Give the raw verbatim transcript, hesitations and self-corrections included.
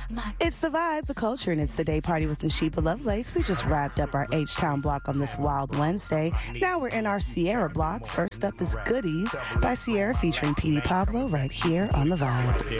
It's the vibe, the culture, and it's the day party with Nashiba Lovelace. We just wrapped up our H-Town block on this wild Wednesday. Now we're in our Sierra block. First up is Goodies by Sierra featuring Petey Pablo right here on The Vibe.